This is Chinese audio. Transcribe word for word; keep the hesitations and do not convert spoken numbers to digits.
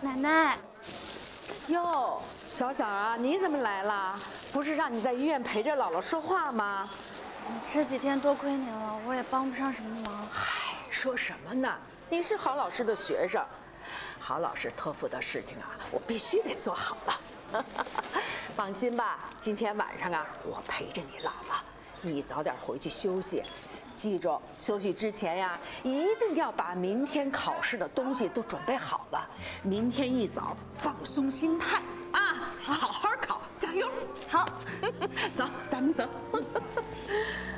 奶奶。 哟，小小啊，你怎么来了？不是让你在医院陪着姥姥说话吗？ 这几天多亏您了，我也帮不上什么忙。 嗨，说什么呢？你是郝老师的学生，郝老师托付的事情啊，我必须得做好了。放心吧，今天晚上啊，我陪着你姥姥，你早点回去休息。记住，休息之前呀，一定要把明天考试的东西都准备好了。明天一早放松心态啊，好好考，加油！ 好， 走，咱们走。